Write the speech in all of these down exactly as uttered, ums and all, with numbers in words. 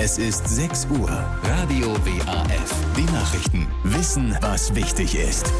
Es ist sechs Uhr. Radio W A F. Die Nachrichten. Wissen, was wichtig ist.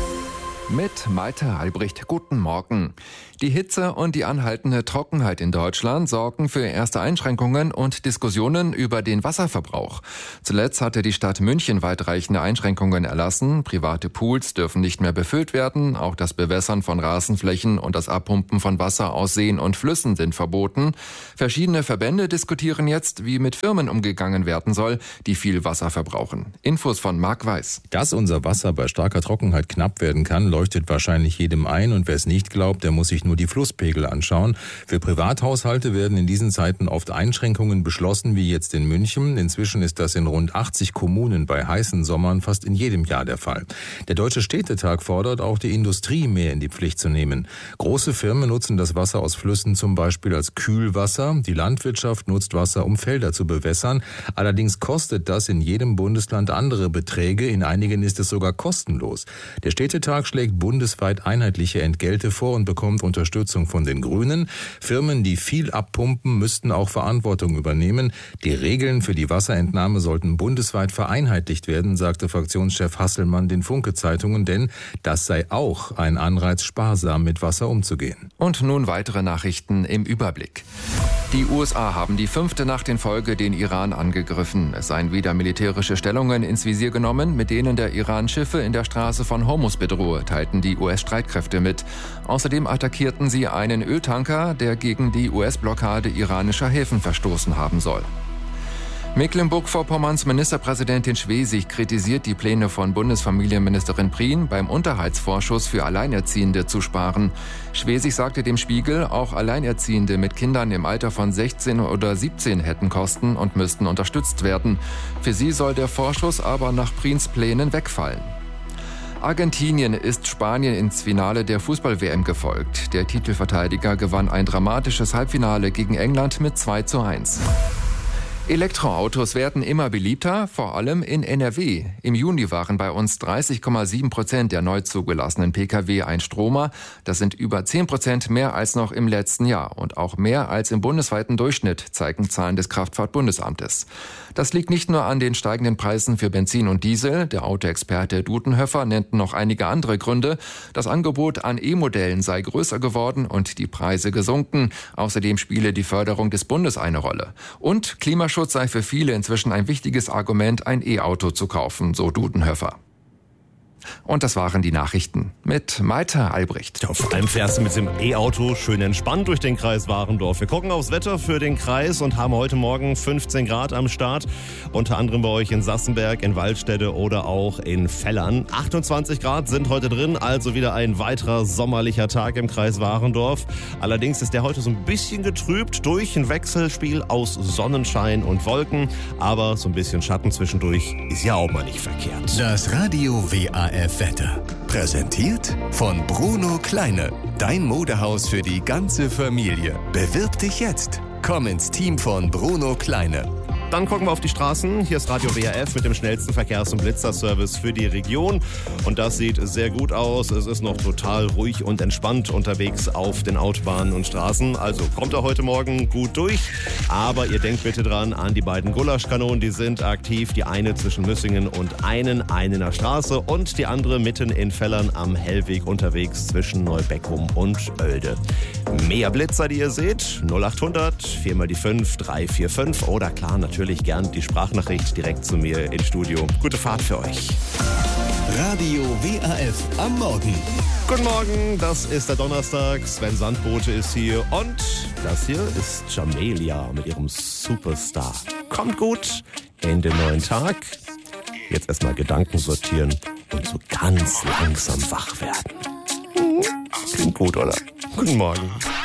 Mit Malte Albrecht. Guten Morgen. Die Hitze und die anhaltende Trockenheit in Deutschland sorgen für erste Einschränkungen und Diskussionen über den Wasserverbrauch. Zuletzt hatte die Stadt München weitreichende Einschränkungen erlassen. Private Pools dürfen nicht mehr befüllt werden. Auch das Bewässern von Rasenflächen und das Abpumpen von Wasser aus Seen und Flüssen sind verboten. Verschiedene Verbände diskutieren jetzt, wie mit Firmen umgegangen werden soll, die viel Wasser verbrauchen. Infos von Marc Weiß. Dass unser Wasser bei starker Trockenheit knapp werden kann, leuchtet wahrscheinlich jedem ein, und wer es nicht glaubt, der muss sich nur die Flusspegel anschauen. Für Privathaushalte werden in diesen Zeiten oft Einschränkungen beschlossen, wie jetzt in München. Inzwischen ist das in rund achtzig Kommunen bei heißen Sommern fast in jedem Jahr der Fall. Der Deutsche Städtetag fordert auch die Industrie mehr in die Pflicht zu nehmen. Große Firmen nutzen das Wasser aus Flüssen zum Beispiel als Kühlwasser. Die Landwirtschaft nutzt Wasser, um Felder zu bewässern. Allerdings kostet das in jedem Bundesland andere Beträge. In einigen ist es sogar kostenlos. Der Städtetag schlägt bundesweit einheitliche Entgelte vor und bekommt Unterstützung von den Grünen. Firmen, die viel abpumpen, müssten auch Verantwortung übernehmen. Die Regeln für die Wasserentnahme sollten bundesweit vereinheitlicht werden, sagte Fraktionschef Hasselmann den Funke-Zeitungen, denn das sei auch ein Anreiz, sparsam mit Wasser umzugehen. Und nun weitere Nachrichten im Überblick. Die U S A haben die fünfte Nacht in Folge den Iran angegriffen. Es seien wieder militärische Stellungen ins Visier genommen, mit denen der Iran Schiffe in der Straße von Hormuz bedrohe, teilten die U S-Streitkräfte mit. Außerdem attackierten sie einen Öltanker, der gegen die U S-Blockade iranischer Häfen verstoßen haben soll. Mecklenburg-Vorpommerns Ministerpräsidentin Schwesig kritisiert die Pläne von Bundesfamilienministerin Prien, beim Unterhaltsvorschuss für Alleinerziehende zu sparen. Schwesig sagte dem Spiegel, auch Alleinerziehende mit Kindern im Alter von sechzehn oder siebzehn hätten Kosten und müssten unterstützt werden. Für sie soll der Vorschuss aber nach Priens Plänen wegfallen. Argentinien ist Spanien ins Finale der Fußball-W M gefolgt. Der Titelverteidiger gewann ein dramatisches Halbfinale gegen England mit zwei zu eins. Elektroautos werden immer beliebter, vor allem in N R W. Im Juni waren bei uns dreißig Komma sieben Prozent der neu zugelassenen Pkw Einstromer. Das sind über zehn Prozent mehr als noch im letzten Jahr und auch mehr als im bundesweiten Durchschnitt, zeigen Zahlen des Kraftfahrtbundesamtes. Das liegt nicht nur an den steigenden Preisen für Benzin und Diesel. Der Autoexperte Dudenhöfer nennt noch einige andere Gründe. Das Angebot an E-Modellen sei größer geworden und die Preise gesunken. Außerdem spiele die Förderung des Bundes eine Rolle. Und Klimaschutz sei für viele inzwischen ein wichtiges Argument, ein E-Auto zu kaufen, so Dudenhöfer. Und das waren die Nachrichten mit Malte Albrecht. Ja, vor allem fährst du mit dem E-Auto schön entspannt durch den Kreis Warendorf. Wir gucken aufs Wetter für den Kreis und haben heute Morgen fünfzehn Grad am Start. Unter anderem bei euch in Sassenberg, in Waldstätte oder auch in Fellern. achtundzwanzig Grad sind heute drin, also wieder ein weiterer sommerlicher Tag im Kreis Warendorf. Allerdings ist der heute so ein bisschen getrübt durch ein Wechselspiel aus Sonnenschein und Wolken. Aber so ein bisschen Schatten zwischendurch ist ja auch mal nicht verkehrt. Das Radio W A F Wetter. Präsentiert von Bruno Kleine. Dein Modehaus für die ganze Familie. Bewirb dich jetzt. Komm ins Team von Bruno Kleine. Dann gucken wir auf die Straßen. Hier ist Radio W A F mit dem schnellsten Verkehrs- und Blitzerservice für die Region. Und das sieht sehr gut aus. Es ist noch total ruhig und entspannt unterwegs auf den Autobahnen und Straßen. Also kommt er heute Morgen gut durch. Aber ihr denkt bitte dran an die beiden Gulaschkanonen. Die sind aktiv. Die eine zwischen Müssingen und Einen, Einener Straße. Und die andere mitten in Fellern am Hellweg unterwegs zwischen Neubeckum und Oelde. Mehr Blitzer, die ihr seht. null achthundert, vier mal die fünf, drei vier fünf. Oder klar, natürlich. Natürlich gern die Sprachnachricht direkt zu mir ins Studio. Gute Fahrt für euch. Radio W A F am Morgen. Guten Morgen, das ist der Donnerstag. Sven Sandbote ist hier und das hier ist Jamelia mit ihrem Superstar. Kommt gut in den neuen Tag. Jetzt erstmal Gedanken sortieren und so ganz langsam wach werden. Klingt gut, oder? Guten Morgen.